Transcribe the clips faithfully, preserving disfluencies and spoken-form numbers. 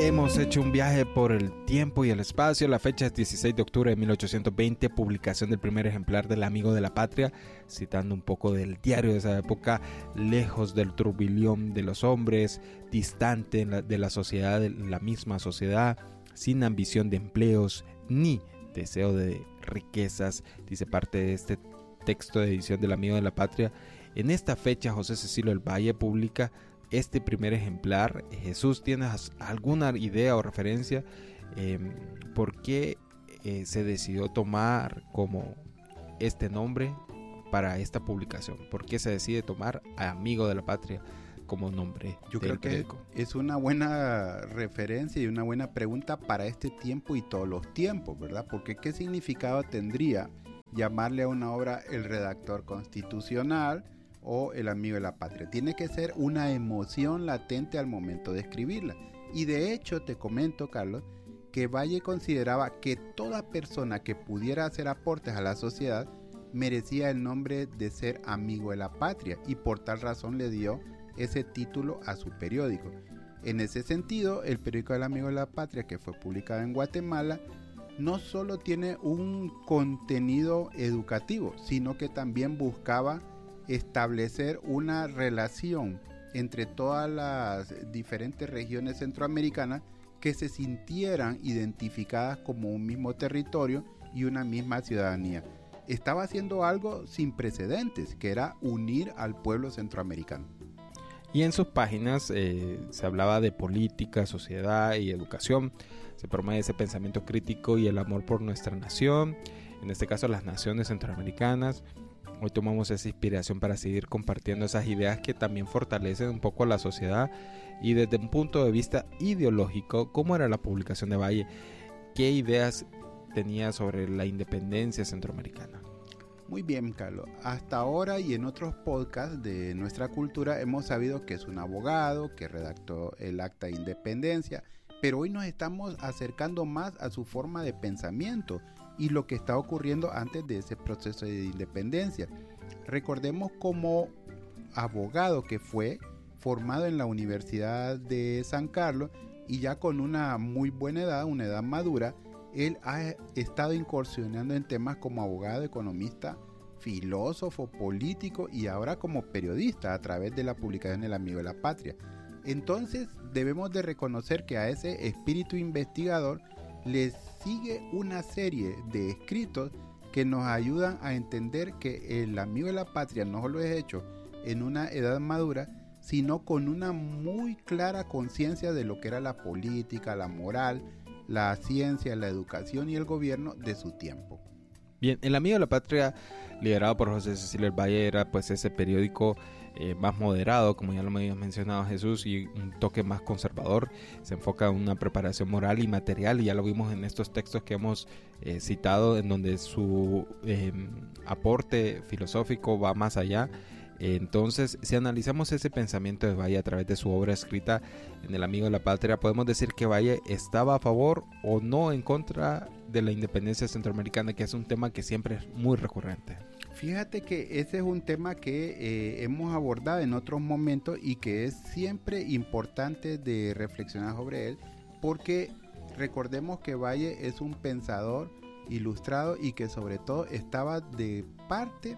Hemos hecho un viaje por el tiempo y el espacio. La fecha es dieciséis de octubre de mil ochocientos veinte, publicación del primer ejemplar del Amigo de la Patria, citando un poco del diario de esa época, lejos del turbilión de los hombres, distante de la sociedad, de la misma sociedad, sin ambición de empleos ni deseo de riquezas, dice parte de este texto de edición del Amigo de la Patria. En esta fecha, José Cecilio del Valle publica este primer ejemplar. Jesús, ¿tienes alguna idea o referencia eh, por qué eh, se decidió tomar como este nombre para esta publicación? ¿Por qué se decide tomar a Amigo de la Patria como nombre? Yo creo que periódico? Es una buena referencia y una buena pregunta para este tiempo y todos los tiempos, ¿verdad? Porque ¿qué significado tendría llamarle a una obra el redactor constitucional o el Amigo de la Patria? Tiene que ser una emoción latente al momento de escribirla. Y de hecho te comento, Carlos, que Valle consideraba que toda persona que pudiera hacer aportes a la sociedad merecía el nombre de ser Amigo de la Patria, y por tal razón le dio ese título a su periódico. En ese sentido, el periódico del Amigo de la Patria, que fue publicado en Guatemala, no solo tiene un contenido educativo, sino que también buscaba establecer una relación entre todas las diferentes regiones centroamericanas que se sintieran identificadas como un mismo territorio y una misma ciudadanía. Estaba haciendo algo sin precedentes, que era unir al pueblo centroamericano. Y en sus páginas eh, se hablaba de política, sociedad y educación. Se promueve ese pensamiento crítico y el amor por nuestra nación, en este caso las naciones centroamericanas. Hoy tomamos esa inspiración para seguir compartiendo esas ideas que también fortalecen un poco la sociedad. Y desde un punto de vista ideológico, ¿cómo era la publicación de Valle? ¿Qué ideas tenía sobre la independencia centroamericana? Muy bien, Carlos. Hasta ahora y en otros podcasts de nuestra cultura hemos sabido que es un abogado, que redactó el Acta de Independencia, pero hoy nos estamos acercando más a su forma de pensamiento y lo que está ocurriendo antes de ese proceso de independencia. Recordemos como abogado que fue formado en la Universidad de San Carlos y ya con una muy buena edad, una edad madura, él ha estado incursionando en temas como abogado, economista, filósofo, político y ahora como periodista a través de la publicación El Amigo de la Patria. Entonces debemos de reconocer que a ese espíritu investigador le sigue una serie de escritos que nos ayudan a entender que El Amigo de la Patria no solo es hecho en una edad madura, sino con una muy clara conciencia de lo que era la política, la moral, la ciencia, la educación y el gobierno de su tiempo. Bien, El Amigo de la Patria, liderado por José Cecilio del Valle, era pues ese periódico eh, más moderado, como ya lo habías mencionado Jesús, y un toque más conservador. Se enfoca en una preparación moral y material, y ya lo vimos en estos textos que hemos eh, citado, en donde su eh, aporte filosófico va más allá. Entonces, si analizamos ese pensamiento de Valle a través de su obra escrita en El Amigo de la Patria, podemos decir que Valle estaba a favor o no en contra de la independencia centroamericana, que es un tema que siempre es muy recurrente. Fíjate que ese es un tema que eh, hemos abordado en otros momentos y que es siempre importante de reflexionar sobre él, porque recordemos que Valle es un pensador ilustrado y que sobre todo estaba de parte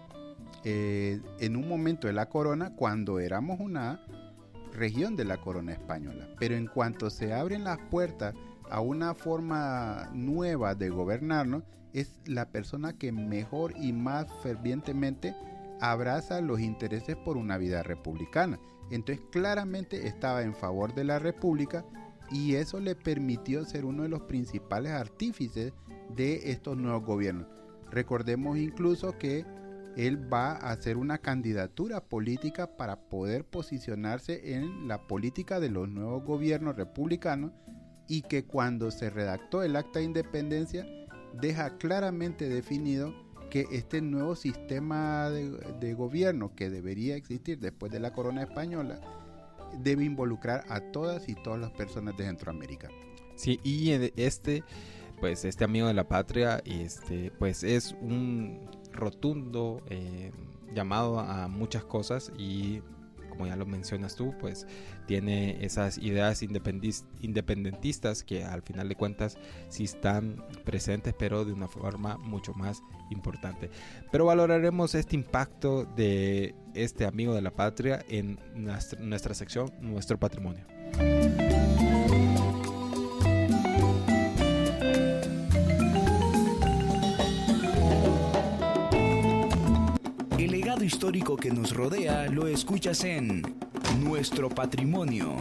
Eh, en un momento de la corona, cuando éramos una región de la corona española, pero en cuanto se abren las puertas a una forma nueva de gobernarnos, es la persona que mejor y más fervientemente abraza los intereses por una vida republicana. Entonces claramente estaba en favor de la república y eso le permitió ser uno de los principales artífices de estos nuevos gobiernos. Recordemos incluso que él va a hacer una candidatura política para poder posicionarse en la política de los nuevos gobiernos republicanos, y que cuando se redactó el Acta de Independencia deja claramente definido que este nuevo sistema de, de gobierno que debería existir después de la corona española debe involucrar a todas y todas las personas de Centroamérica. Sí, y este, pues este Amigo de la Patria, este, pues es un rotundo eh, llamado a muchas cosas, y como ya lo mencionas tú, pues tiene esas ideas independentistas que al final de cuentas sí están presentes, pero de una forma mucho más importante. Pero valoraremos este impacto de este amigo de la patria en nuestra, nuestra sección Nuestro Patrimonio. El legado histórico que nos rodea lo escuchas en Nuestro Patrimonio.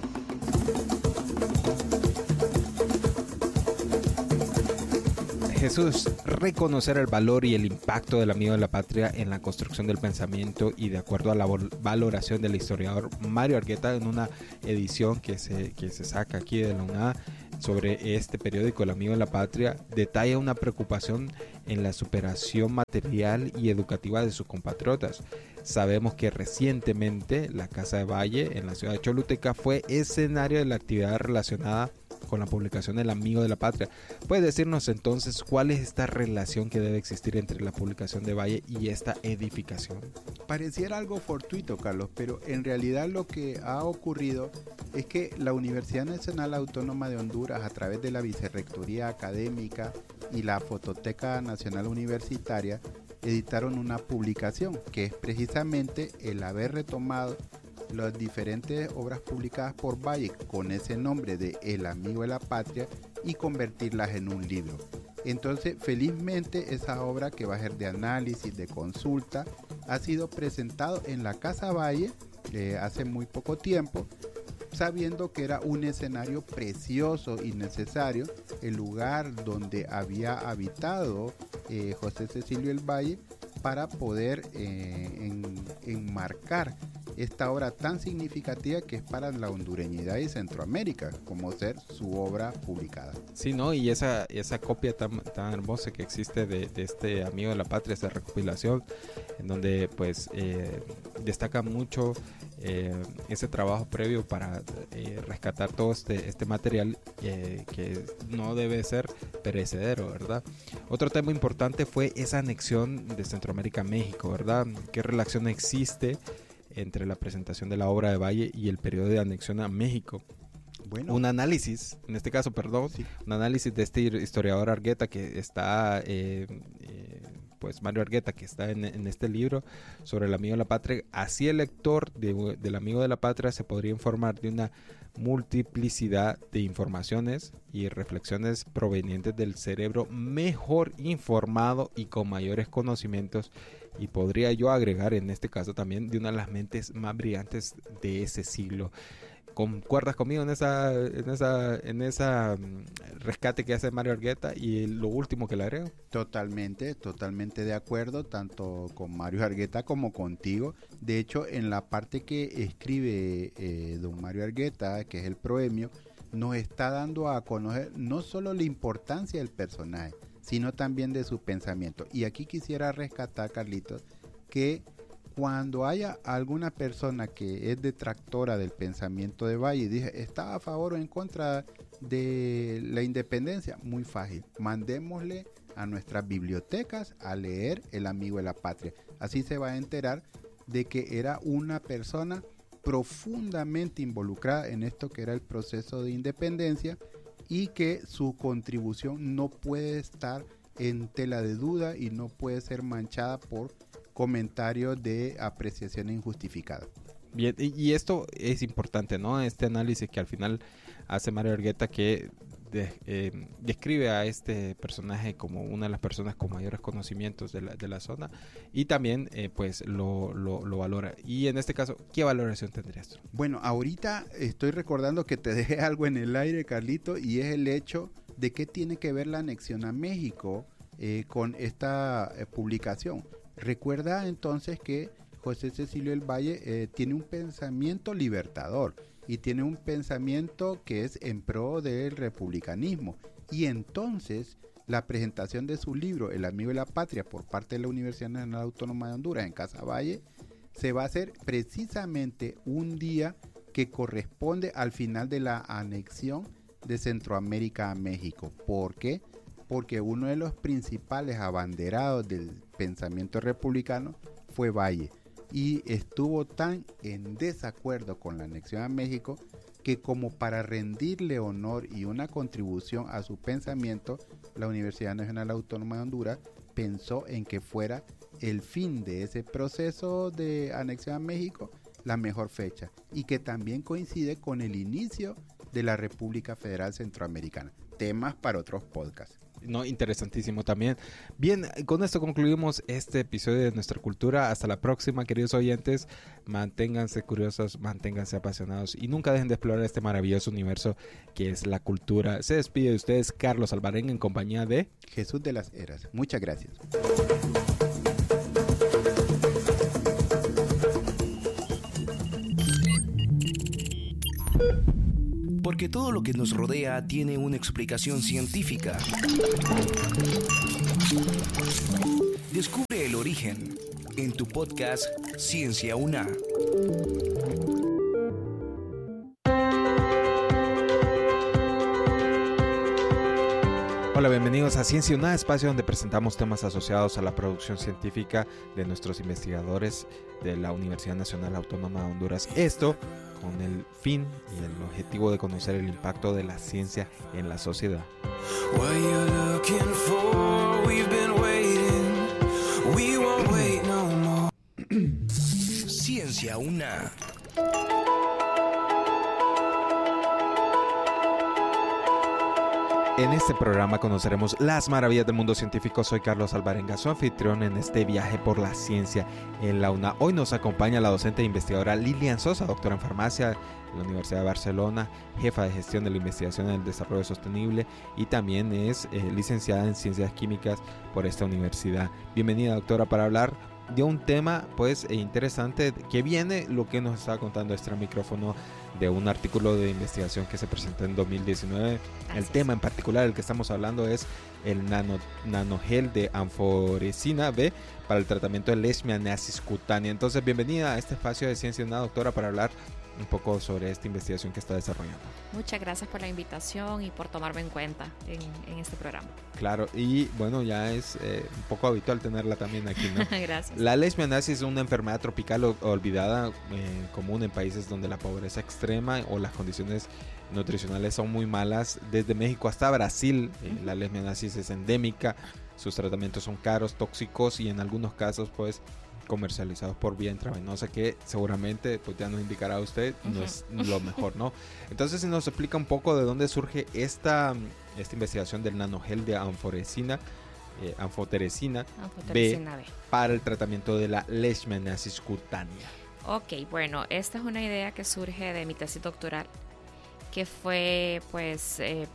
Jesús, reconocer el valor y el impacto del amigo de la patria en la construcción del pensamiento, y de acuerdo a la valoración del historiador Mario Argueta en una edición que se, que se saca aquí de la U N A sobre este periódico, El Amigo de la Patria, detalla una preocupación en la superación material y educativa de sus compatriotas. Sabemos que recientemente la Casa de Valle en la ciudad de Choluteca fue escenario de la actividad relacionada con la publicación del Amigo de la Patria. ¿Puedes decirnos entonces cuál es esta relación que debe existir entre la publicación de Valle y esta edificación? Pareciera algo fortuito, Carlos, pero en realidad lo que ha ocurrido es que la Universidad Nacional Autónoma de Honduras, a través de la Vicerrectoría Académica y la Fototeca Nacional Universitaria, editaron una publicación que es precisamente el haber retomado las diferentes obras publicadas por Valle con ese nombre de El Amigo de la Patria y convertirlas en un libro. Entonces, felizmente, esa obra, que va a ser de análisis, de consulta, ha sido presentado en la Casa Valle eh, hace muy poco tiempo, sabiendo que era un escenario precioso y necesario, el lugar donde había habitado eh, José Cecilio del Valle, para poder eh, en, enmarcar esta obra tan significativa que es para la hondureñidad y Centroamérica, como ser su obra publicada. Sí, ¿no? Y esa, esa copia tan, tan hermosa que existe de, de este Amigo de la Patria, esta recopilación, en donde pues eh, destaca mucho eh, ese trabajo previo para eh, rescatar todo este, este material eh, que no debe ser perecedero, ¿verdad? Otro tema importante fue esa anexión de Centroamérica a México, ¿verdad? ¿Qué relación existe entre la presentación de la obra de Valle y el periodo de anexión a México? Bueno, un análisis, en este caso, perdón, sí. un análisis de este historiador Argueta que está, eh, eh, pues Mario Argueta, que está en, en este libro sobre el Amigo de la Patria. Así el lector de, del Amigo de la Patria se podría informar de una multiplicidad de informaciones y reflexiones provenientes del cerebro mejor informado y con mayores conocimientos, y podría yo agregar en este caso también de una de las mentes más brillantes de ese siglo. ¿Concuerdas conmigo en esa en esa en esa rescate que hace Mario Argueta y lo último que le agrego? Totalmente, totalmente de acuerdo, tanto con Mario Argueta como contigo. De hecho, en la parte que escribe eh, don Mario Argueta, que es el proemio, nos está dando a conocer no solo la importancia del personaje, sino también de su pensamiento. Y aquí quisiera rescatar, Carlitos, que cuando haya alguna persona que es detractora del pensamiento de Valle y dice, ¿está a favor o en contra de la independencia? Muy fácil, mandémosle a nuestras bibliotecas a leer El Amigo de la Patria. Así se va a enterar de que era una persona profundamente involucrada en esto que era el proceso de independencia, y que su contribución no puede estar en tela de duda y no puede ser manchada por comentarios de apreciación injustificada. Bien, y esto es importante, ¿no? Este análisis que al final hace Mario Argueta, que de, eh, describe a este personaje como una de las personas con mayores conocimientos de la, de la zona, y también eh, pues lo, lo, lo valora. Y en este caso, ¿qué valoración tendrías? Bueno, ahorita estoy recordando que te dejé algo en el aire, Carlito, y es el hecho de qué tiene que ver la anexión a México eh, con esta eh, publicación. Recuerda entonces que José Cecilio del Valle eh, tiene un pensamiento libertador y tiene un pensamiento que es en pro del republicanismo, y entonces la presentación de su libro El Amigo de la Patria por parte de la Universidad Nacional Autónoma de Honduras en Casa Valle se va a hacer precisamente un día que corresponde al final de la anexión de Centroamérica a México. ¿Por qué? Porque uno de los principales abanderados del pensamiento republicano fue Valle. y estuvo tan en desacuerdo con la anexión a México que, como para rendirle honor y una contribución a su pensamiento, la Universidad Nacional Autónoma de Honduras pensó en que fuera el fin de ese proceso de anexión a México la mejor fecha, y que también coincide con el inicio de la República Federal Centroamericana. Temas para otros podcasts. No, interesantísimo también. Bien, con esto concluimos este episodio de Nuestra Cultura. Hasta la próxima, queridos oyentes. Manténganse curiosos, manténganse apasionados y nunca dejen de explorar este maravilloso universo que es la cultura. Se despide de ustedes Carlos Alvarenga en compañía de Jesús de las Heras. Muchas gracias. Porque todo lo que nos rodea tiene una explicación científica. Descubre el origen en tu podcast Ciencia U N A. Hola, bienvenidos a Ciencia U N A, espacio donde presentamos temas asociados a la producción científica de nuestros investigadores de la Universidad Nacional Autónoma de Honduras. Esto con el fin y el objetivo de conocer el impacto de la ciencia en la sociedad. Ciencia U N A. En este programa conoceremos las maravillas del mundo científico. Soy Carlos Alvarenga, su anfitrión en este viaje por la ciencia en la U N A. Hoy nos acompaña la docente e investigadora Lilian Sosa, doctora en farmacia de la Universidad de Barcelona, jefa de gestión de la investigación en el desarrollo sostenible y también es eh, licenciada en ciencias químicas por esta universidad. Bienvenida, doctora, para hablar de un tema pues interesante que viene, lo que nos estaba contando extra micrófono, de un artículo de investigación que se presentó en dos mil diecinueve. Así el es. tema en particular del que estamos hablando es el nano, nanogel de anfotericina B para el tratamiento de leishmaniasis cutánea. Entonces, bienvenida a este espacio de Ciencia U N A, doctora, para hablar un poco sobre esta investigación que está desarrollando. Muchas gracias por la invitación y por tomarme en cuenta en, en este programa. Claro, y bueno, ya es eh, un poco habitual tenerla también aquí, ¿no? Gracias. La leishmaniasis es una enfermedad tropical o- olvidada, eh, común en países donde la pobreza extrema o las condiciones nutricionales son muy malas. Desde México hasta Brasil, eh, la leishmaniasis es endémica, sus tratamientos son caros, tóxicos y en algunos casos pues comercializados por vía intravenosa, que seguramente pues ya nos indicará usted no es lo mejor, ¿no? Entonces, si nos explica un poco de dónde surge esta, esta investigación del nanogel de anfotericina, eh, anfotericina Anfotericina B. para el tratamiento de la leishmaniasis cutánea. Ok, bueno, esta es una idea que surge de mi tesis doctoral, que fue pues eh,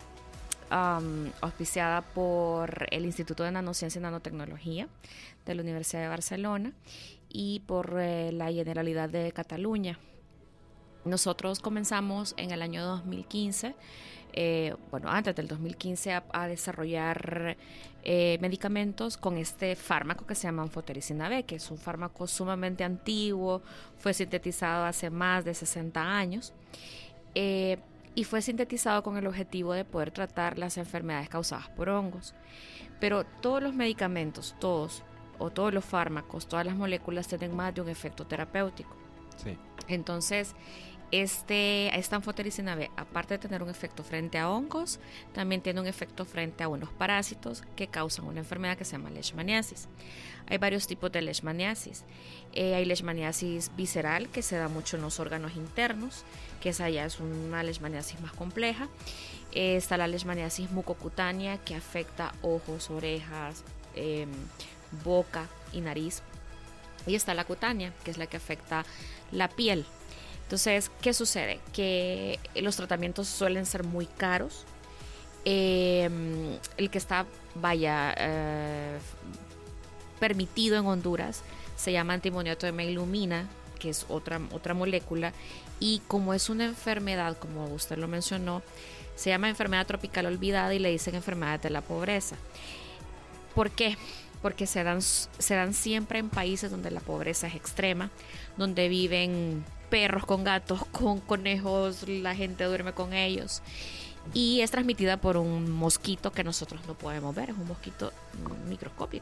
um, auspiciada por el Instituto de Nanociencia y Nanotecnología de la Universidad de Barcelona y por eh, la Generalidad de Cataluña. Nosotros comenzamos en el año dos mil quince, eh, bueno, antes del dos mil quince, a, a desarrollar eh, medicamentos con este fármaco que se llama anfotericina B, que es un fármaco sumamente antiguo, fue sintetizado hace más de sesenta años eh, y fue sintetizado con el objetivo de poder tratar las enfermedades causadas por hongos. Pero todos los medicamentos, todos, o todos los fármacos, todas las moléculas tienen más de un efecto terapéutico. Sí. Entonces, este, esta anfotericina B, aparte de tener un efecto frente a hongos, también tiene un efecto frente a unos parásitos que causan una enfermedad que se llama leishmaniasis. Hay varios tipos de leishmaniasis. Eh, hay leishmaniasis visceral, que se da mucho en los órganos internos, que esa ya es una leishmaniasis más compleja. Eh, está la leishmaniasis mucocutánea, que afecta ojos, orejas, eh, boca y nariz. Y está la cutánea, que es la que afecta la piel. Entonces, ¿qué sucede? Que los tratamientos suelen ser muy caros. Eh, el que está, vaya, eh, permitido en Honduras se llama antimoniato de meilumina, que es otra, otra molécula. Y como es una enfermedad, como usted lo mencionó, se llama enfermedad tropical olvidada y le dicen enfermedad de la pobreza. ¿Por qué? Porque se dan, se dan siempre en países donde la pobreza es extrema, donde viven perros con gatos, con conejos, la gente duerme con ellos. Y es transmitida por un mosquito que nosotros no podemos ver, es un mosquito microscópico.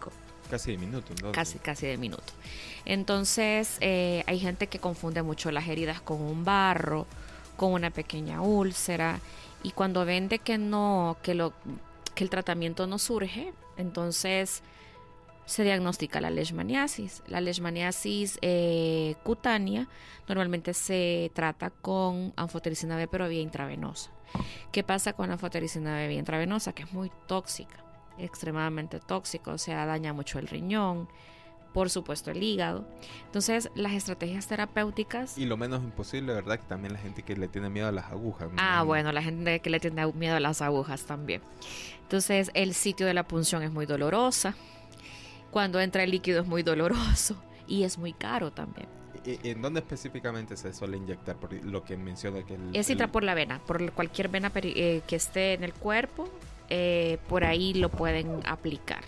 Casi de minuto, entonces. Casi, casi de minuto. Entonces, eh, hay gente que confunde mucho las heridas con un barro, con una pequeña úlcera, y cuando ven de que no, que lo, que el tratamiento no surge, entonces se diagnostica la leishmaniasis. La leishmaniasis eh, cutánea normalmente se trata con anfotericina B, pero vía intravenosa. ¿Qué pasa con la anfotericina B vía intravenosa? Que es muy tóxica, extremadamente tóxica, o sea, daña mucho el riñón, por supuesto el hígado. Entonces, las estrategias terapéuticas... Y lo menos imposible, ¿verdad? Que también la gente que le tiene miedo a las agujas. Ah, ¿no? bueno, la gente que le tiene miedo a las agujas también. Entonces, el sitio de la punción es muy dolorosa. Cuando entra el líquido es muy doloroso y es muy caro también. ¿En dónde específicamente se suele inyectar? Por lo que menciona que el... Es el... por la vena, por cualquier vena peri- eh, que esté en el cuerpo, eh, por ahí lo pueden aplicar.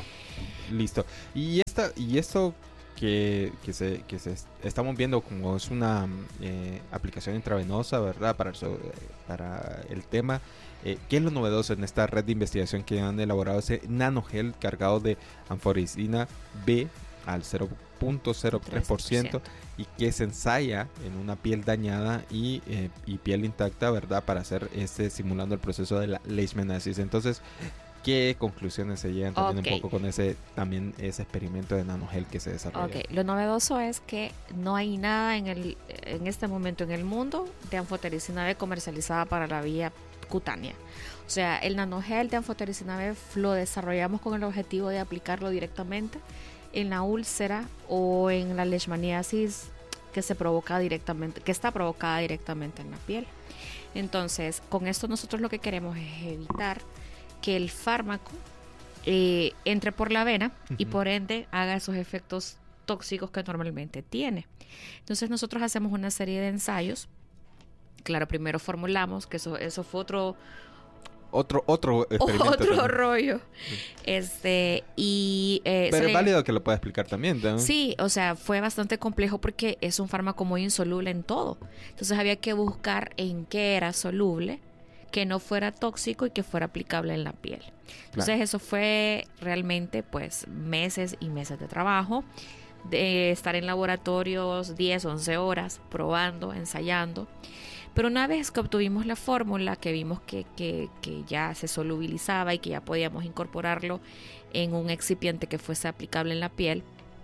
Listo. Y esta y esto que, que, se, que se estamos viendo como es una eh, aplicación intravenosa, ¿verdad? Para el, para el tema, eh, ¿qué es lo novedoso en esta red de investigación que han elaborado ese nanogel cargado de anfotericina B al cero punto cero tres por ciento y que se ensaya en una piel dañada y, eh, y piel intacta, ¿verdad? Para hacer este simulando el proceso de la leishmaniasis. Entonces, ¿qué conclusiones se llegan también okay. un poco con ese también ese experimento de nanogel que se desarrolla? Okay. Lo novedoso es que no hay nada en el en este momento en el mundo de anfotericina B comercializada para la vía cutánea. O sea, el nanogel de anfotericina B lo desarrollamos con el objetivo de aplicarlo directamente en la úlcera o en la leishmaniasis que se provoca directamente, que está provocada directamente en la piel. Entonces, con esto nosotros lo que queremos es evitar que el fármaco eh, entre por la vena uh-huh. y por ende haga esos efectos tóxicos que normalmente tiene. Entonces nosotros hacemos una serie de ensayos. Claro, primero formulamos, que eso, eso fue otro... Otro, otro experimento. Otro también. rollo. Sí. Este, y... Eh, Pero es le... válido que lo pueda explicar también, ¿no? Sí, o sea, fue bastante complejo porque es un fármaco muy insoluble en todo. Entonces había que buscar en qué era soluble, que no fuera tóxico y que fuera aplicable en la piel. Entonces claro. eso fue realmente pues meses y meses de trabajo, de estar en laboratorios diez, once horas, probando, ensayando. Pero una vez que obtuvimos la fórmula, que vimos que, que, que ya se solubilizaba y que ya podíamos incorporarlo en un excipiente que fuese aplicable en la piel,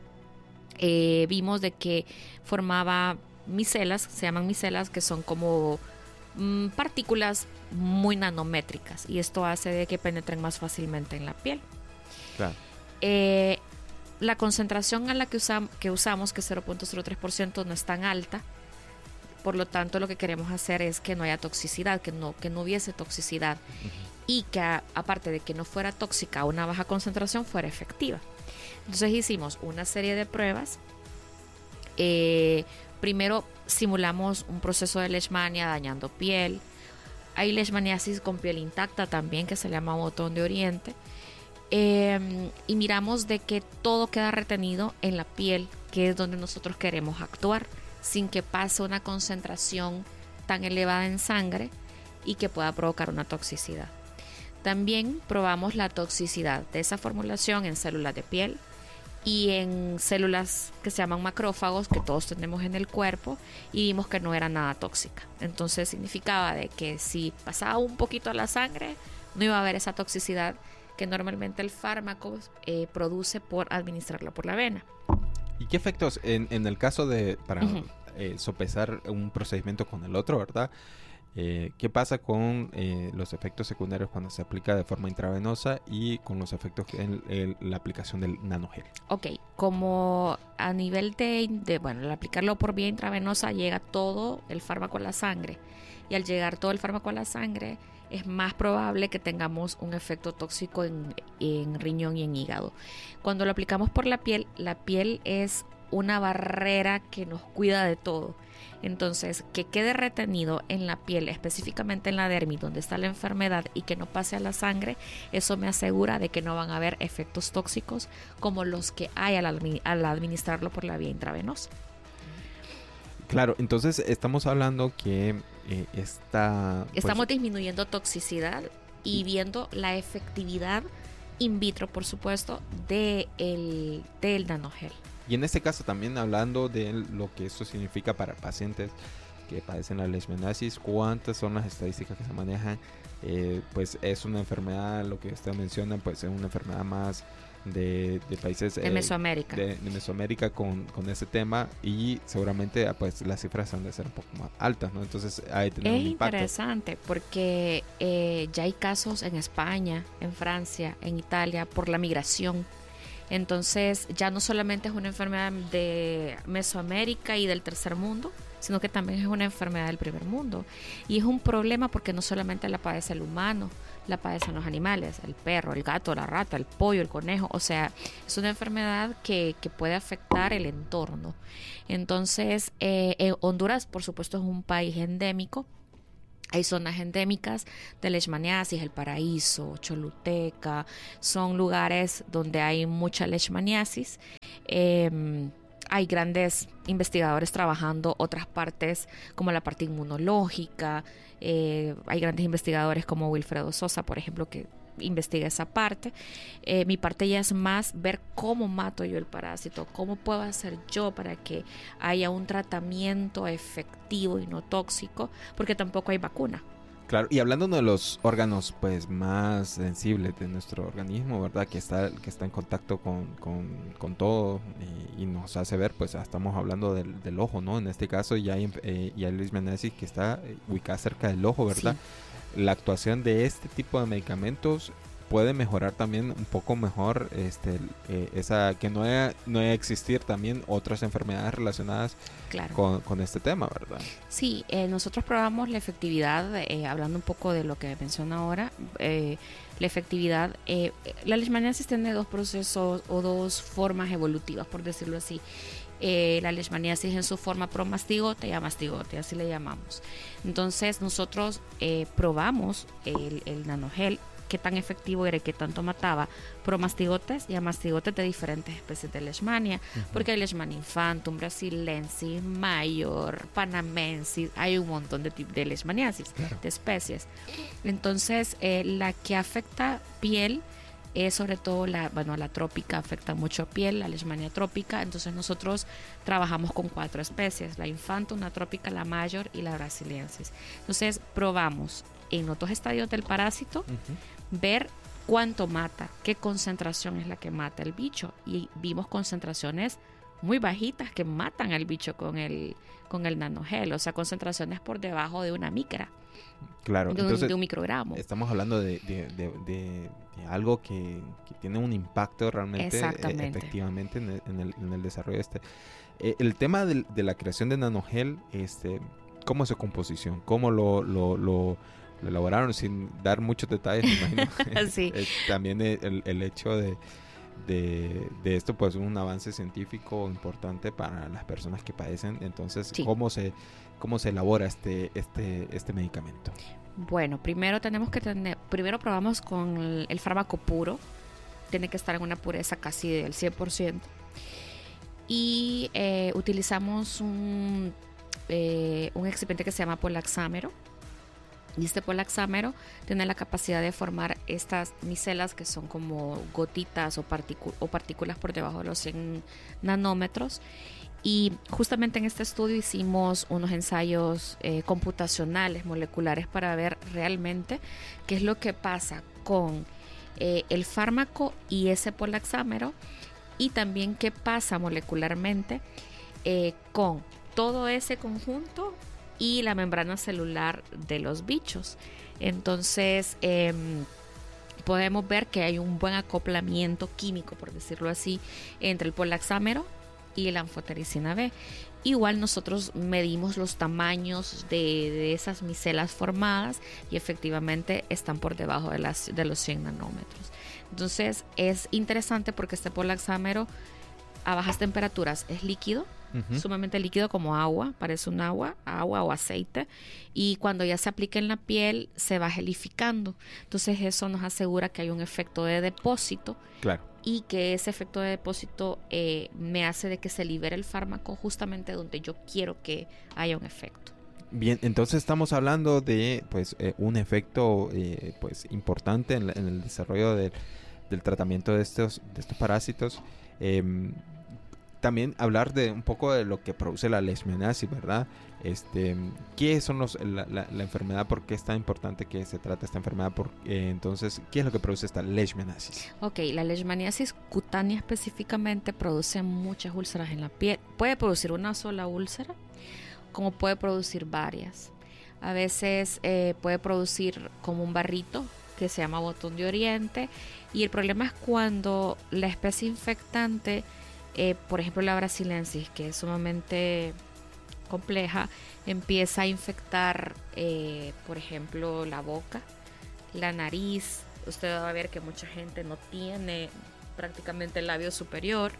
eh, vimos de que formaba micelas, se llaman micelas, que son como mmm, partículas muy nanométricas, y esto hace de que penetren más fácilmente en la piel. Claro. Eh, la concentración a la que, usam- que usamos, que es cero punto cero tres por ciento, no es tan alta. Por lo tanto, lo que queremos hacer es que no haya toxicidad, que no, que no hubiese toxicidad uh-huh. y que a, aparte de que no fuera tóxica a una baja concentración, fuera efectiva. Entonces hicimos una serie de pruebas. Eh, primero simulamos un proceso de leishmania dañando piel. Hay leishmaniasis con piel intacta también, que se le llama botón de oriente. Eh, y miramos de que todo queda retenido en la piel, que es donde nosotros queremos actuar, sin que pase una concentración tan elevada en sangre y que pueda provocar una toxicidad. También probamos la toxicidad de esa formulación en células de piel y en células que se llaman macrófagos, que todos tenemos en el cuerpo, y vimos que no era nada tóxica. Entonces significaba de que si pasaba un poquito a la sangre, no iba a haber esa toxicidad que normalmente el fármaco eh, produce por administrarla por la vena. ¿Y qué efectos en, en el caso de, para Uh-huh. eh, sopesar un procedimiento con el otro, ¿verdad? Eh, ¿Qué pasa con eh, los efectos secundarios cuando se aplica de forma intravenosa y con los efectos en, en la aplicación del nanogel? Ok, como a nivel de, de, bueno, al aplicarlo por vía intravenosa llega todo el fármaco a la sangre, y al llegar todo el fármaco a la sangre es más probable que tengamos un efecto tóxico en, en riñón y en hígado. Cuando lo aplicamos por la piel, la piel es una barrera que nos cuida de todo. Entonces, que quede retenido en la piel, específicamente en la dermis, donde está la enfermedad, y que no pase a la sangre, eso me asegura de que no van a haber efectos tóxicos como los que hay al, admi- al administrarlo por la vía intravenosa. Claro, entonces estamos hablando que eh, esta... Estamos pues, disminuyendo toxicidad y viendo la efectividad in vitro, por supuesto, de el, del nanogel. Y en este caso también hablando de lo que esto significa para pacientes que padecen la leishmaniasis, ¿cuántas son las estadísticas que se manejan? Eh, pues es una enfermedad, lo que usted menciona, pues es una enfermedad más de, de países de eh, Mesoamérica, de, de Mesoamérica con, con ese tema, y seguramente pues las cifras han de ser un poco más altas, ¿no? Entonces hay que tener es un impacto. interesante porque eh, ya hay casos en España, en Francia, en Italia por la migración. Entonces ya no solamente es una enfermedad de Mesoamérica y del tercer mundo, sino que también es una enfermedad del primer mundo. Y es un problema porque no solamente la padece el humano, la padecen los animales, el perro, el gato, la rata, el pollo, el conejo. O sea, es una enfermedad que, que puede afectar el entorno. Entonces, eh, eh, Honduras, por supuesto, es un país endémico. Hay zonas endémicas de leishmaniasis, El Paraíso, Choluteca, son lugares donde hay mucha leishmaniasis. Eh, hay grandes investigadores trabajando otras partes como la parte inmunológica. Eh, hay grandes investigadores como Wilfredo Sosa, por ejemplo, que investiga esa parte. Eh, mi parte ya es más ver cómo mato yo el parásito, cómo puedo hacer yo para que haya un tratamiento efectivo y no tóxico, porque tampoco hay vacuna. Claro, y hablando de los órganos pues más sensibles de nuestro organismo, ¿verdad? Que está, que está en contacto con, con, con todo y, y nos hace ver, pues estamos hablando del, del ojo, ¿no? En este caso ya hay, eh, ya hay leishmaniasis que está ubicada cerca del ojo, ¿verdad? Sí. La actuación de este tipo de medicamentos puede mejorar también un poco mejor este eh, esa que no haya, no haya existir también otras enfermedades relacionadas claro. con, con este tema, ¿verdad? Sí, eh, nosotros probamos la efectividad, eh, hablando un poco de lo que menciona ahora, eh, la efectividad, eh, la leishmaniasis tiene dos procesos o dos formas evolutivas, por decirlo así. Eh, la leishmaniasis en su forma promastigote y amastigote, así le llamamos. Entonces nosotros eh, probamos el, el nanogel, qué tan efectivo era y qué tanto mataba promastigotes y amastigotes de diferentes especies de leishmania, uh-huh. porque hay leishmania infantum, brasilensis, mayor, panamensis, hay un montón de, de leishmaniasis, claro. de especies. Entonces eh, la que afecta piel es sobre todo la, bueno, la trópica afecta mucho piel, la leishmania trópica. Entonces nosotros trabajamos con cuatro especies, la infantum, la trópica, la mayor y la brasiliensis. Entonces probamos en otros estadios del parásito, uh-huh. ver cuánto mata, qué concentración es la que mata el bicho, y vimos concentraciones muy bajitas que matan al bicho con el, con el nanogel, o sea, concentraciones por debajo de una micra. Claro, de, entonces, de un microgramo. Estamos hablando de, de, de, de, de algo que, que tiene un impacto realmente eh, efectivamente en el, en, el, en el desarrollo este. Eh, el tema de, de la creación de nanogel, este, ¿cómo es su composición? ¿Cómo lo, lo, lo, lo elaboraron? Sin dar muchos detalles, me imagino. Sí. eh, también el, el hecho de, de, de esto, pues un avance científico importante para las personas que padecen. Entonces, sí. ¿cómo se... ¿Cómo se elabora este, este, este medicamento? Bueno, primero tenemos que tener, primero probamos con el, el fármaco puro, tiene que estar en una pureza casi del cien por ciento. Y eh, utilizamos un, eh, un excipiente que se llama polaxámero. Y este polaxámero tiene la capacidad de formar estas micelas que son como gotitas o, particu- o partículas por debajo de los cien nanómetros. Y justamente en este estudio hicimos unos ensayos eh, computacionales, moleculares, para ver realmente qué es lo que pasa con eh, el fármaco y ese polaxámero, y también qué pasa molecularmente eh, con todo ese conjunto y la membrana celular de los bichos. Entonces eh, podemos ver que hay un buen acoplamiento químico, por decirlo así, entre el polaxámero y la anfotericina B. Igual nosotros medimos los tamaños de, de esas micelas formadas y efectivamente están por debajo de, las, de los cien nanómetros. Entonces es interesante porque este polaxámero a bajas temperaturas es líquido, uh-huh. sumamente líquido como agua, parece un agua, agua o aceite, y cuando ya se aplica en la piel se va gelificando. Entonces eso nos asegura que hay un efecto de depósito. Claro. Y que ese efecto de depósito eh, me hace de que se libere el fármaco justamente donde yo quiero que haya un efecto. Bien, entonces estamos hablando de pues eh, un efecto eh, pues importante en, la, en el desarrollo de, del tratamiento de estos, de estos parásitos. Eh, también hablar de un poco de lo que produce la leishmaniasis, ¿verdad? Este, ¿qué son los, la, la, la enfermedad? ¿Por qué es tan importante que se trate esta enfermedad? Por, eh, entonces, ¿qué es lo que produce esta leishmaniasis? Ok, la leishmaniasis cutánea específicamente produce muchas úlceras en la piel. Puede producir una sola úlcera, como puede producir varias. A veces eh, puede producir como un barrito que se llama botón de oriente, y el problema es cuando la especie infectante, eh, por ejemplo la brasilensis, que es sumamente compleja, empieza a infectar, eh, por ejemplo, la boca, la nariz. Usted va a ver que mucha gente no tiene prácticamente el labio superior.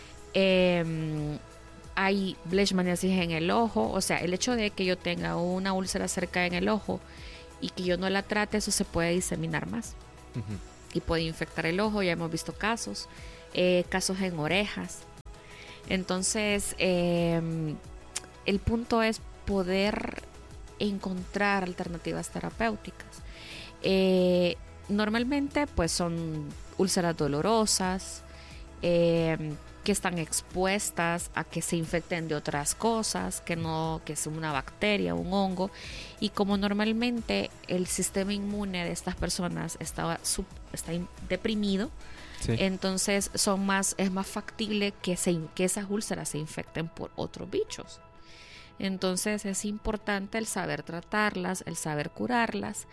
Eh, hay leishmaniasis en el ojo, o sea, el hecho de que yo tenga una úlcera cerca en el ojo y que yo no la trate, eso se puede diseminar más. Uh-huh. Y puede infectar el ojo, ya hemos visto casos, eh, casos en orejas. Entonces, eh, el punto es poder encontrar alternativas terapéuticas. Eh, normalmente, pues son úlceras dolorosas, eh, que están expuestas a que se infecten de otras cosas, que no, que es una bacteria, un hongo, y como normalmente el sistema inmune de estas personas está, sub, está deprimido, sí. Entonces son más, es más factible que, se, que esas úlceras se infecten por otros bichos. Entonces es importante el saber tratarlas, el saber curarlas.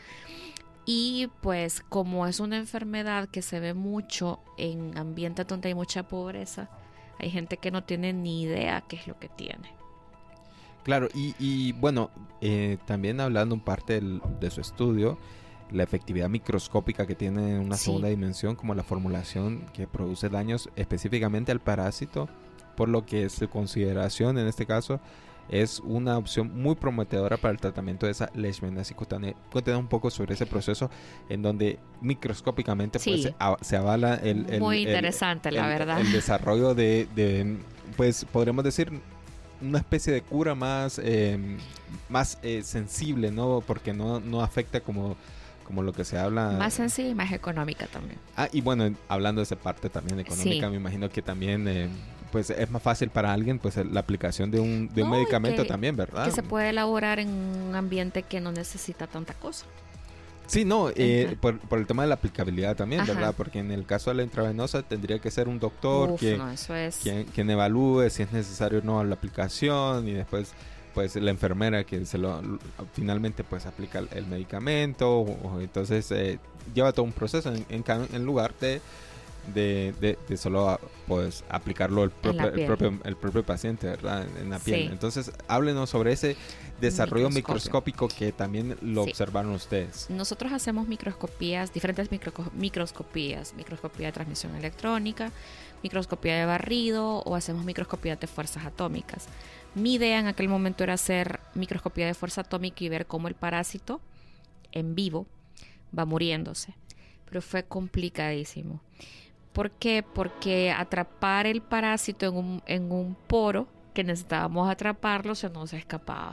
Y pues como es una enfermedad que se ve mucho en ambientes donde hay mucha pobreza, hay gente que no tiene ni idea qué es lo que tiene. Claro, y, y bueno, eh, también hablando en parte del, de su estudio, la efectividad microscópica que tiene en una sí. segunda dimensión, como la formulación que produce daños específicamente al parásito, por lo que su consideración en este caso es una opción muy prometedora para el tratamiento de esa leishmaniasis cutánea. Cuéntanos un poco sobre ese proceso en donde microscópicamente sí. pues, se, a, se avala el, el, muy interesante el, la el, verdad el desarrollo de, de, pues podríamos decir, una especie de cura más, eh, más eh, sensible, ¿no? Porque no, no afecta como, como lo que se habla. Más sencilla y más económica también. Ah, y bueno, hablando de esa parte también económica, sí. me imagino que también... Eh, pues es más fácil para alguien pues la aplicación de un, de un no, medicamento que, también, ¿verdad? Que se puede elaborar en un ambiente que no necesita tanta cosa. Sí, no, eh, por, por el tema de la aplicabilidad también, Ajá. ¿verdad? Porque en el caso de la intravenosa tendría que ser un doctor Uf, quien, no, eso es... quien, quien evalúe si es necesario o no la aplicación, y después pues la enfermera que se lo finalmente pues aplica el, el medicamento, o, o entonces eh, lleva todo un proceso en, en, en lugar de De, de, de solo pues aplicarlo el propio, el propio el propio paciente, ¿verdad? En la piel. Sí. Entonces, háblenos sobre ese desarrollo microscópico que también lo sí. observaron ustedes. Nosotros hacemos microscopías, diferentes micro, microscopías, microscopía de transmisión electrónica, microscopía de barrido, o hacemos microscopía de fuerzas atómicas. Mi idea en aquel momento era hacer microscopía de fuerza atómica y ver cómo el parásito en vivo va muriéndose, pero fue complicadísimo. ¿Por qué? Porque atrapar el parásito en un, en un poro que necesitábamos atraparlo se nos escapaba.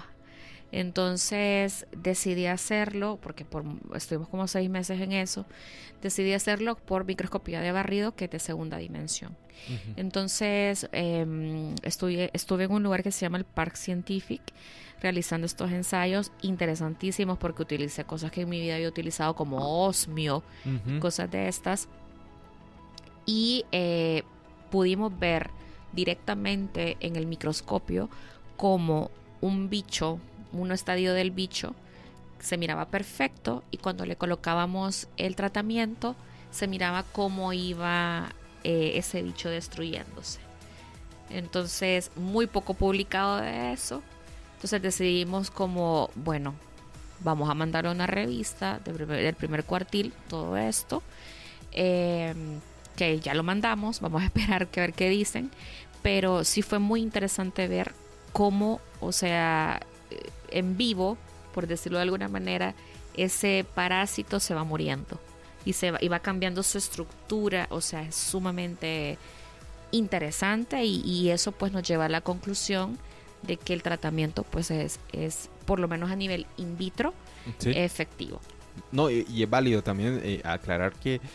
Entonces decidí hacerlo, porque por, estuvimos como seis meses en eso, decidí hacerlo por microscopía de barrido, que es de segunda dimensión. Uh-huh. Entonces eh, estuve, estuve en un lugar que se llama el Parc Scientific, realizando estos ensayos interesantísimos, porque utilicé cosas que en mi vida había utilizado como osmio, uh-huh. cosas de estas. Y eh, pudimos ver directamente en el microscopio cómo un bicho, un estadio del bicho, se miraba perfecto, y cuando le colocábamos el tratamiento se miraba cómo iba eh, ese bicho destruyéndose. Entonces, muy poco publicado de eso. Entonces decidimos como, bueno, vamos a mandarlo a una revista del primer, del primer cuartil, todo esto. Eh, que ya lo mandamos, vamos a esperar que ver qué dicen, pero sí fue muy interesante ver cómo, o sea, en vivo, por decirlo de alguna manera, ese parásito se va muriendo y se va, y va cambiando su estructura, o sea, es sumamente interesante, y, y eso pues nos lleva a la conclusión de que el tratamiento pues es, es por lo menos a nivel in vitro, sí. efectivo. No, y, y es válido también eh, aclarar que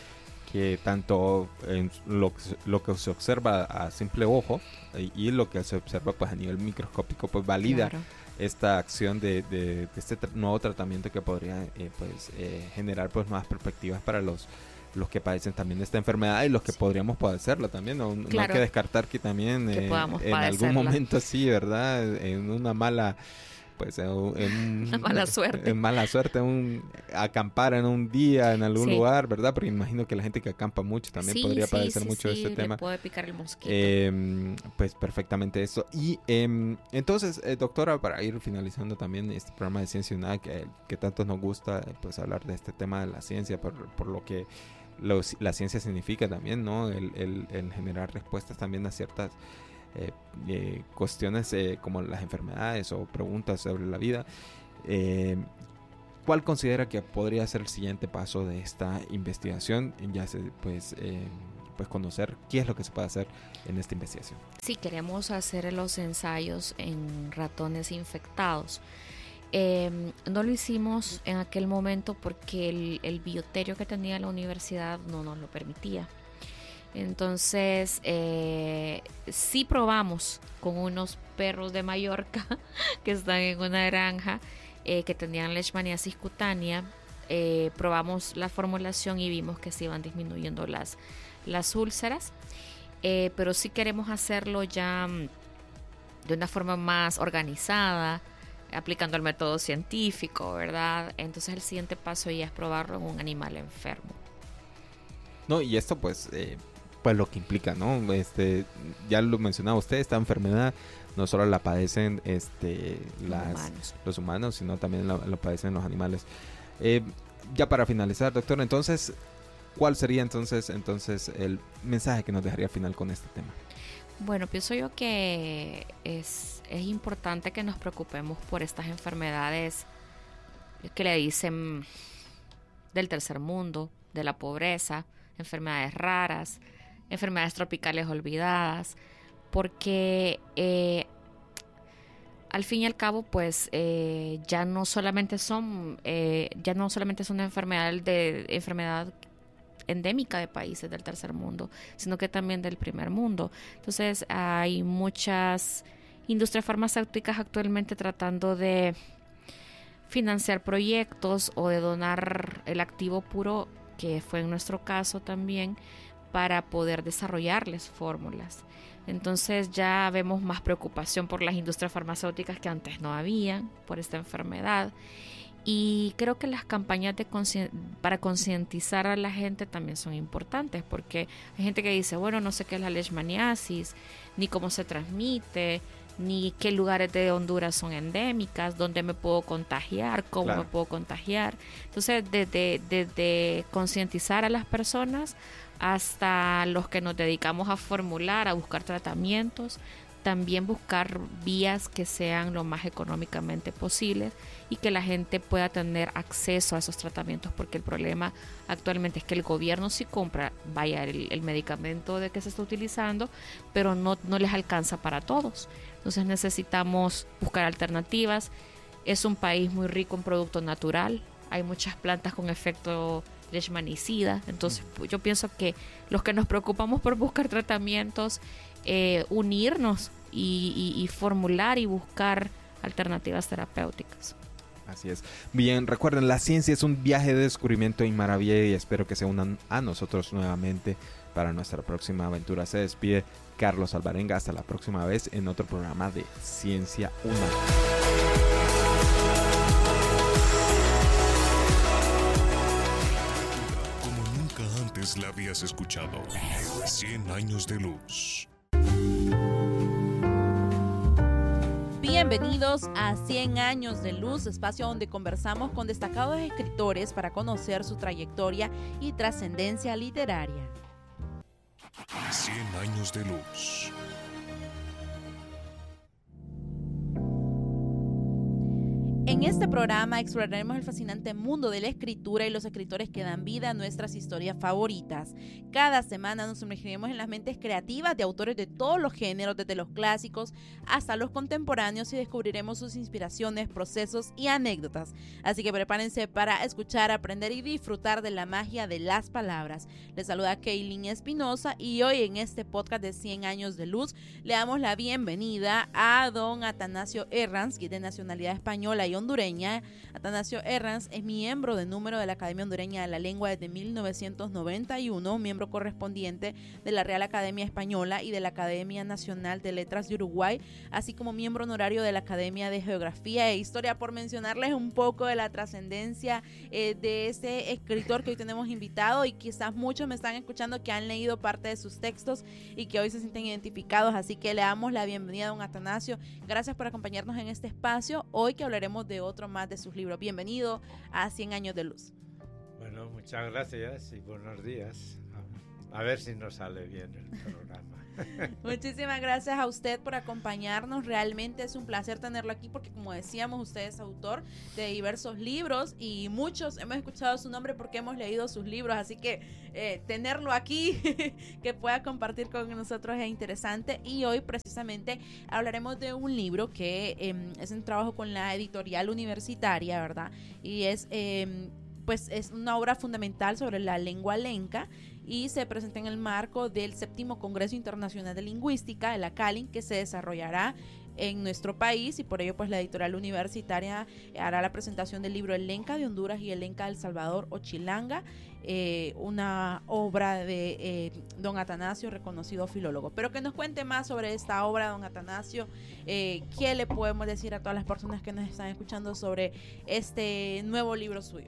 que tanto en lo, lo que se observa a simple ojo y, y lo que se observa pues a nivel microscópico pues valida claro. esta acción de, de, de este tra- nuevo tratamiento que podría eh, pues eh, generar pues nuevas perspectivas para los los que padecen también de esta enfermedad y los que sí. podríamos padecerla también, no, claro. no hay que descartar que también que eh, en algún momento sí, ¿verdad? En una mala pues en, en mala suerte en mala suerte un, acampar en un día en algún sí. lugar, ¿verdad? Pero imagino que la gente que acampa mucho también sí, podría sí, padecer sí, mucho sí, de este le tema. Puede picar el mosquito. Eh, pues perfectamente eso. Y eh, entonces, eh, doctora, para ir finalizando también este programa de Ciencia y Nada que, que tanto nos gusta, pues hablar de este tema de la ciencia por, por lo que los, la ciencia significa también, ¿no? El, el, el generar respuestas también a ciertas Eh, eh, cuestiones eh, como las enfermedades o preguntas sobre la vida. Eh, ¿Cuál considera que podría ser el siguiente paso de esta investigación? Ya se, pues, eh, pues conocer qué es lo que se puede hacer en esta investigación. Sí, queremos hacer los ensayos en ratones infectados. Eh, no lo hicimos en aquel momento porque el, el bioterio que tenía la universidad no nos lo permitía. Entonces, eh, sí probamos con unos perros de Mallorca que están en una granja eh, que tenían leishmaniasis cutánea. Eh, probamos la formulación y vimos que se iban disminuyendo las, las úlceras. Eh, pero sí queremos hacerlo ya de una forma más organizada, aplicando el método científico, ¿verdad? Entonces, el siguiente paso ya es probarlo en un animal enfermo. No, y esto pues... Eh... pues lo que implica, ¿no? Este, ya lo mencionaba usted, esta enfermedad no solo la padecen este, las, humanos. los humanos, sino también la, la padecen los animales. Eh, ya para finalizar, doctor, entonces, ¿cuál sería entonces, entonces el mensaje que nos dejaría al final con este tema? Bueno, pienso yo que es, es importante que nos preocupemos por estas enfermedades que le dicen del tercer mundo, de la pobreza, enfermedades raras, enfermedades tropicales olvidadas, porque eh, al fin y al cabo, pues eh, ya no solamente son, eh, ya no solamente es una enfermedad de enfermedad endémica de países del tercer mundo, sino que también del primer mundo. Entonces, hay muchas industrias farmacéuticas actualmente tratando de financiar proyectos o de donar el activo puro, que fue en nuestro caso también, para poder desarrollarles fórmulas. Entonces ya vemos más preocupación por las industrias farmacéuticas que antes no habían por esta enfermedad. Y creo que las campañas de consci- para concientizar a la gente también son importantes, porque hay gente que dice, bueno, no sé qué es la leishmaniasis, ni cómo se transmite, ni qué lugares de Honduras son endémicas, dónde me puedo contagiar, cómo claro. me puedo contagiar. Entonces, desde, desde concientizar a las personas hasta los que nos dedicamos a formular, a buscar tratamientos, también buscar vías que sean lo más económicamente posibles y que la gente pueda tener acceso a esos tratamientos, porque el problema actualmente es que el gobierno sí compra, vaya, el, el medicamento de que se está utilizando, pero no, no les alcanza para todos. Entonces necesitamos buscar alternativas. Es un país muy rico en producto natural, hay muchas plantas con efecto leishmanicida, entonces mm. yo pienso que los que nos preocupamos por buscar tratamientos, Eh, unirnos y, y, y formular y buscar alternativas terapéuticas. Así es. Bien, recuerden, la ciencia es un viaje de descubrimiento y maravilla, y espero que se unan a nosotros nuevamente para nuestra próxima aventura. Se despide Carlos Alvarenga. Hasta la próxima vez en otro programa de Ciencia Humana. Como nunca antes la habías escuchado. cien años de luz. Bienvenidos a cien años de luz, espacio donde conversamos con destacados escritores para conocer su trayectoria y trascendencia literaria. cien años de luz. En En este programa exploraremos el fascinante mundo de la escritura y los escritores que dan vida a nuestras historias favoritas. Cada semana nos sumergiremos en las mentes creativas de autores de todos los géneros, desde los clásicos hasta los contemporáneos, y descubriremos sus inspiraciones, procesos y anécdotas. Así que prepárense para escuchar, aprender y disfrutar de la magia de las palabras. Les saluda Kaylin Espinosa y hoy en este podcast de cien años de luz le damos la bienvenida a don Atanasio Herranz, que es de nacionalidad española y hondureña. Atanasio Herranz es miembro de número de la Academia Hondureña de la Lengua desde mil novecientos noventa y uno, miembro correspondiente de la Real Academia Española y de la Academia Nacional de Letras de Uruguay, así como miembro honorario de la Academia de Geografía e Historia, por mencionarles un poco de la trascendencia eh, de este escritor que hoy tenemos invitado, y quizás muchos me están escuchando que han leído parte de sus textos y que hoy se sienten identificados, así que le damos la bienvenida a don Atanasio. Gracias por acompañarnos en este espacio, hoy que hablaremos de otro más de sus libros. Bienvenido a cien años de luz. Bueno, muchas gracias y buenos días. A, a ver si nos sale bien el programa. Muchísimas gracias a usted por acompañarnos. Realmente es un placer tenerlo aquí porque, como decíamos, usted es autor de diversos libros y muchos hemos escuchado su nombre porque hemos leído sus libros, así que eh, tenerlo aquí que pueda compartir con nosotros es interesante. Y hoy precisamente hablaremos de un libro que eh, es un trabajo con la editorial universitaria, ¿verdad? Y es eh, pues es una obra fundamental sobre la lengua lenca y se presenta en el marco del séptimo Congreso Internacional de Lingüística, el ACALIN, que se desarrollará en nuestro país, y por ello pues la editorial universitaria hará la presentación del libro El Lenca de Honduras y El Lenca de El Salvador o Chilanga, eh, una obra de eh, don Atanasio, reconocido filólogo. Pero que nos cuente más sobre esta obra, don Atanasio. eh, ¿Qué le podemos decir a todas las personas que nos están escuchando sobre este nuevo libro suyo?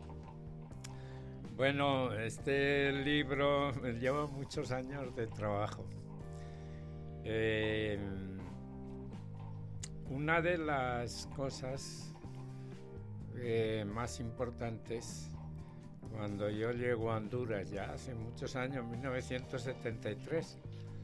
Bueno, este libro lleva muchos años de trabajo. Eh, una de las cosas eh, más importantes, cuando yo llego a Honduras ya hace muchos años, mil novecientos setenta y tres,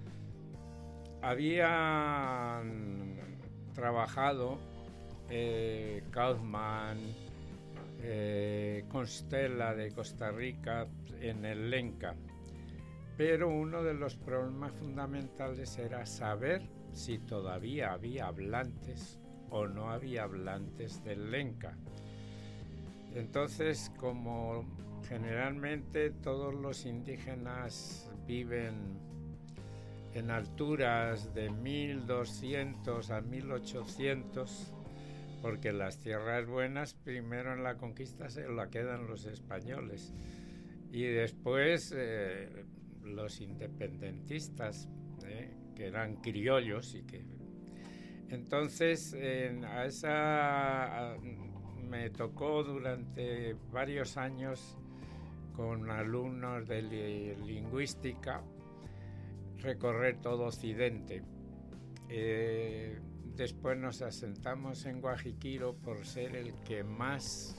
había trabajado eh, Kaufman, Eh, Constella de Costa Rica en el lenca, pero uno de los problemas fundamentales era saber si todavía había hablantes o no había hablantes del lenca. Entonces, como generalmente todos los indígenas viven en alturas de mil doscientos a mil ochocientos, porque las tierras buenas primero en la conquista se la quedan los españoles y después eh, los independentistas, eh, que eran criollos, y que entonces eh, a esa a, me tocó durante varios años con alumnos de li, lingüística recorrer todo Occidente. Eh, Después nos asentamos en Guajiquiro por ser el que más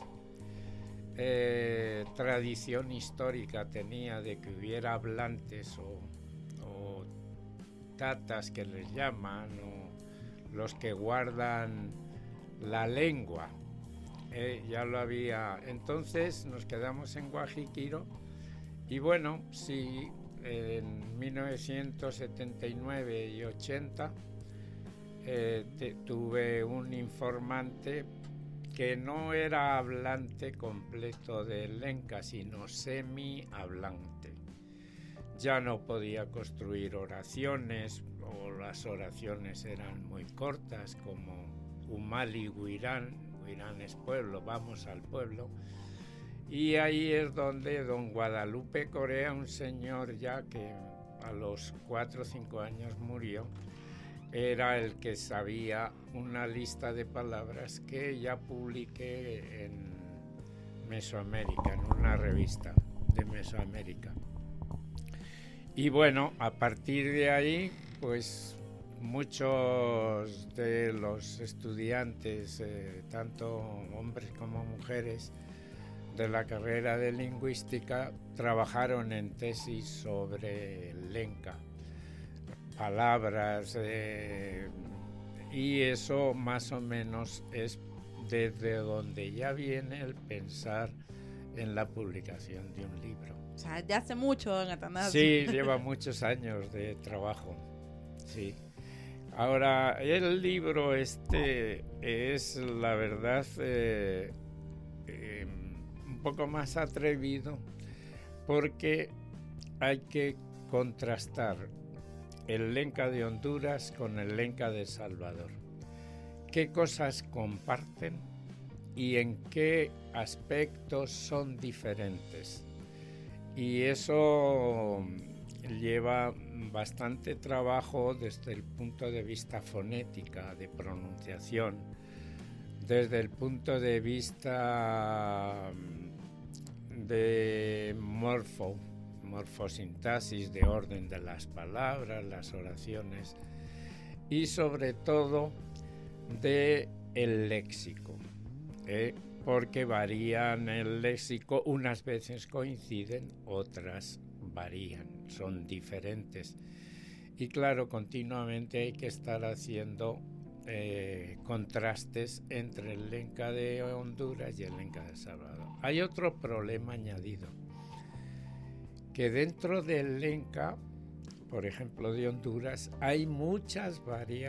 eh, tradición histórica tenía de que hubiera hablantes o, o tatas que les llaman, o los que guardan la lengua. Eh, ya lo había. Entonces nos quedamos en Guajiquiro y bueno, sí, en mil novecientos setenta y nueve y ochenta Eh, te, tuve un informante que no era hablante completo del lenca, sino semi-hablante. Ya no podía construir oraciones, o las oraciones eran muy cortas, como Umali Huirán, Huirán es pueblo, vamos al pueblo. Y ahí es donde don Guadalupe Corea, un señor ya que a los cuatro o cinco años murió, era el que sabía una lista de palabras que ya publiqué en Mesoamérica, en una revista de Mesoamérica. Y bueno, a partir de ahí, pues muchos de los estudiantes, eh, tanto hombres como mujeres, de la carrera de lingüística, trabajaron en tesis sobre el lenca, palabras, eh, y eso más o menos es desde donde ya viene el pensar en la publicación de un libro. O sea, ya hace mucho, don Atanasio. Sí, lleva muchos años de trabajo, sí. Ahora, el libro este es, la verdad, eh, eh, un poco más atrevido porque hay que contrastar el Lenca de Honduras con el Lenca de El Salvador. ¿Qué cosas comparten y en qué aspectos son diferentes? Y eso lleva bastante trabajo desde el punto de vista fonética, de pronunciación, desde el punto de vista de morfo, morfosintaxis, de orden de las palabras, las oraciones, y sobre todo de el léxico, ¿eh? Porque varían el léxico, unas veces coinciden, otras varían, son diferentes. Y claro, continuamente hay que estar haciendo eh, contrastes entre el Lenca de Honduras y el Lenca de El Salvador. Hay otro problema añadido, que dentro del Lenca, por ejemplo de Honduras, hay muchas variaciones